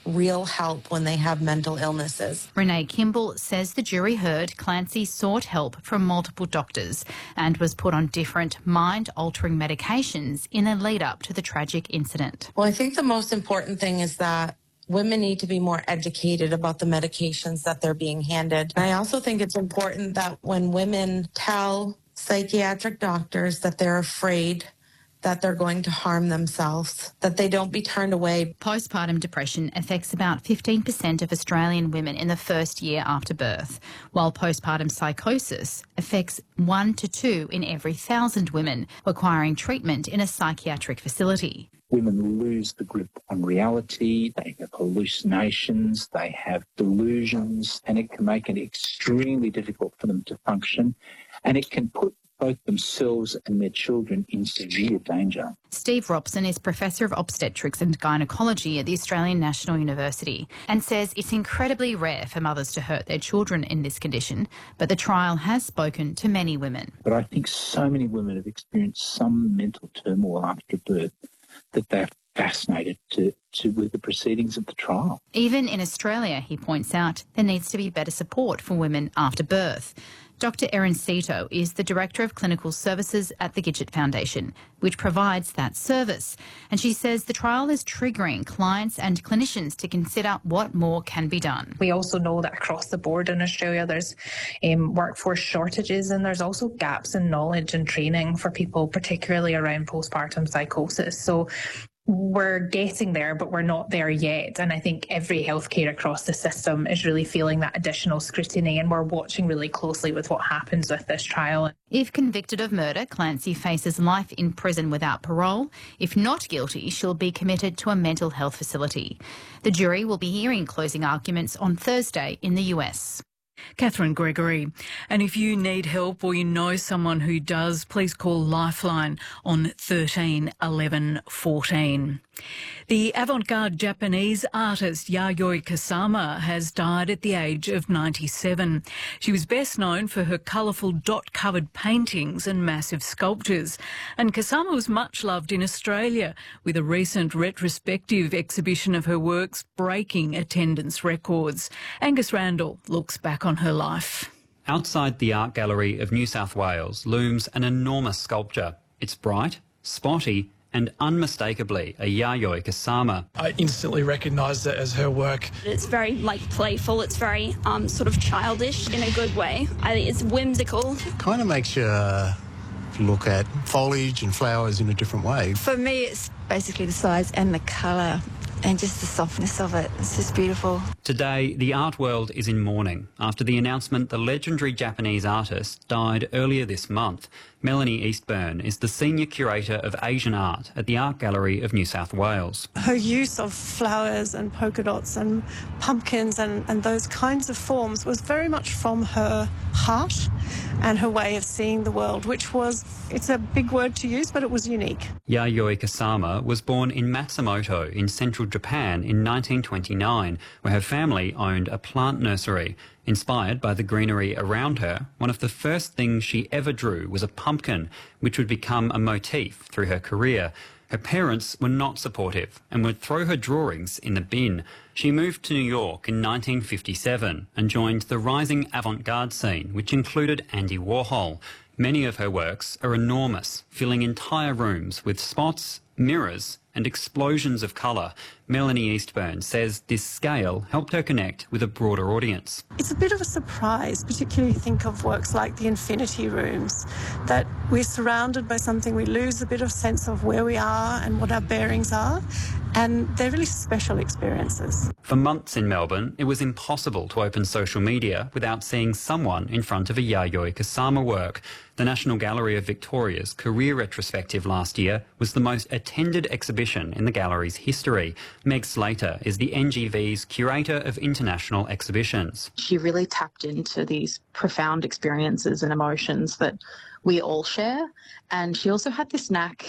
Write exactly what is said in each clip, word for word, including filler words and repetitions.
real help when they have mental illnesses. Renee Kimball says the jury heard Clancy sought help from multiple doctors and was put on different mind-altering medications in the lead-up to the tragic incident. Well, I think the most important thing is that women need to be more educated about the medications that they're being handed. I also think it's important that when women tell psychiatric doctors that they're afraid that they're going to harm themselves, that they don't be turned away. Postpartum depression affects about fifteen percent of Australian women in the first year after birth, while postpartum psychosis affects one to two in every thousand women requiring treatment in a psychiatric facility. Women lose the grip on reality, they have hallucinations, they have delusions, and it can make it extremely difficult for them to function, and it can put both themselves and their children in severe danger. Steve Robson is Professor of Obstetrics and Gynecology at the Australian National University and says it's incredibly rare for mothers to hurt their children in this condition, but the trial has spoken to many women. But I think so many women have experienced some mental turmoil after birth that they're fascinated to, to with the proceedings of the trial. Even in Australia, he points out, there needs to be better support for women after birth. Doctor Erin Cito is the Director of Clinical Services at the Gidget Foundation, which provides that service. And she says the trial is triggering clients and clinicians to consider what more can be done. We also know that across the board in Australia there's um, workforce shortages, and there's also gaps in knowledge and training for people, particularly around postpartum psychosis. So we're getting there, but we're not there yet. And I think every healthcare across the system is really feeling that additional scrutiny, and we're watching really closely with what happens with this trial. If convicted of murder, Clancy faces life in prison without parole. If not guilty, she'll be committed to a mental health facility. The jury will be hearing closing arguments on Thursday in the U S. Catherine Gregory. And if you need help or you know someone who does, please call Lifeline on thirteen eleven fourteen. The avant-garde Japanese artist Yayoi Kusama has died at the age of ninety-seven. She was best known for her colourful dot-covered paintings and massive sculptures. And Kusama was much loved in Australia, with a recent retrospective exhibition of her works breaking attendance records. Angus Randall looks back on her life. Outside the Art Gallery of New South Wales looms an enormous sculpture. It's bright, spotty, and unmistakably a Yayoi Kusama. I instantly recognised it as her work. It's very, like, playful. It's very um, sort of childish in a good way. I think it's whimsical. It kind of makes you uh, look at foliage and flowers in a different way. For me, it's basically the size and the colour and just the softness of it. It's just beautiful. Today, the art world is in mourning after the announcement the legendary Japanese artist died earlier this month. Melanie Eastburn is the Senior Curator of Asian Art at the Art Gallery of New South Wales. Her use of flowers and polka dots and pumpkins and, and those kinds of forms was very much from her heart and her way of seeing the world, which was, it's a big word to use, but it was unique. Yayoi Kusama was born in Matsumoto in central Japan in nineteen twenty-nine, where her family owned a plant nursery. Inspired by the greenery around her, one of the first things she ever drew was a pumpkin, which would become a motif through her career. Her parents were not supportive and would throw her drawings in the bin. She moved to New York in nineteen fifty-seven and joined the rising avant-garde scene, which included Andy Warhol. Many of her works are enormous, filling entire rooms with spots, mirrors and explosions of colour. Melanie Eastburn says this scale helped her connect with a broader audience. It's a bit of a surprise, particularly if you think of works like the Infinity Rooms, that we're surrounded by something, we lose a bit of sense of where we are and what our bearings are, and they're really special experiences. For months in Melbourne, it was impossible to open social media without seeing someone in front of a Yayoi Kusama work. The National Gallery of Victoria's career retrospective last year was the most attended exhibition in the gallery's history. Meg Slater is the N G V's Curator of International Exhibitions. She really tapped into these profound experiences and emotions that we all share, and she also had this knack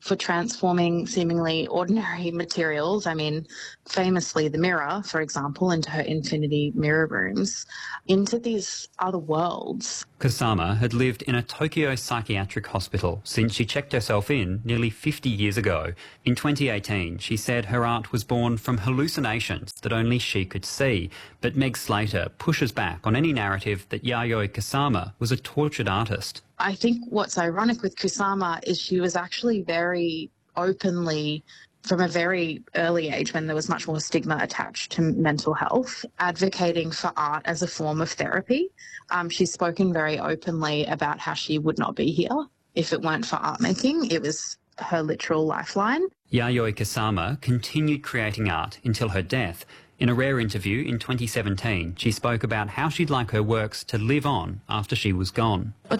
for transforming seemingly ordinary materials, I mean, famously the mirror, for example, into her infinity mirror rooms, into these other worlds. Kusama had lived in a Tokyo psychiatric hospital since she checked herself in nearly fifty years ago. In twenty eighteen, she said her art was born from hallucinations that only she could see. But Meg Slater pushes back on any narrative that Yayoi Kusama was a tortured artist. I think what's ironic with Kusama is she was actually very openly, from a very early age when there was much more stigma attached to mental health, advocating for art as a form of therapy. Um, she's spoken very openly about how she would not be here if it weren't for art making. It was her literal lifeline. Yayoi Kusama continued creating art until her death. In a rare interview in twenty seventeen, she spoke about how she'd like her works to live on after she was gone. I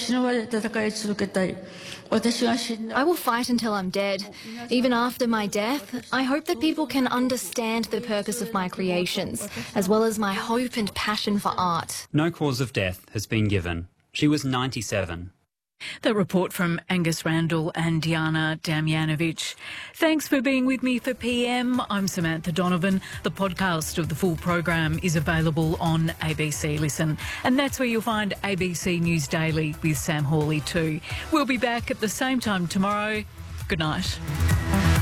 will fight until I'm dead. Even after my death, I hope that people can understand the purpose of my creations, as well as my hope and passion for art. No cause of death has been given. She was ninety-seven. That report from Angus Randall and Diana Damjanovic. Thanks for being with me for P M. I'm Samantha Donovan. The podcast of the full program is available on A B C Listen. And that's where you'll find A B C News Daily with Sam Hawley too. We'll be back at the same time tomorrow. Good night.